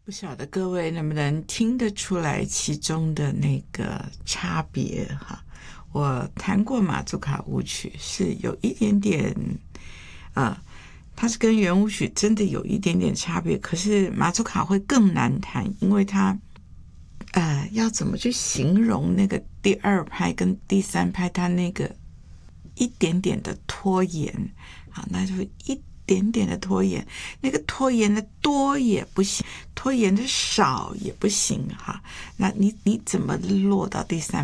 不晓得各位能不能听得出来其中的那个差别哈？我弹过马祖卡舞曲，是有一点点，它是跟圆舞曲真的有一点点差别，可是马祖卡会更难弹，因为它，要怎么去形容那个第二拍跟第三拍，它那个一点点的拖延，好，那就一点点的拖延，那个拖延的多也不行，拖延的少也不行哈。那你怎么落到第三